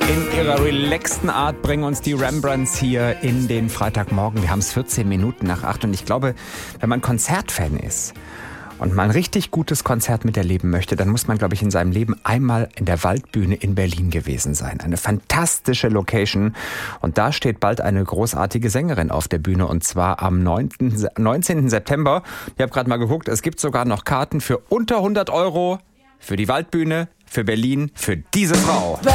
In ihrer relaxten Art bringen uns die Rembrandts hier in den Freitagmorgen. Wir haben es 14 Minuten nach 8 und ich glaube, wenn man Konzertfan ist und mal ein richtig gutes Konzert miterleben möchte, dann muss man, glaube ich, in seinem Leben einmal in der Waldbühne in Berlin gewesen sein. Eine fantastische Location. Und da steht bald eine großartige Sängerin auf der Bühne, und zwar am 19. September. Ich habe gerade mal geguckt, es gibt sogar noch Karten für unter 100 € für die Waldbühne, für Berlin, für diese Frau.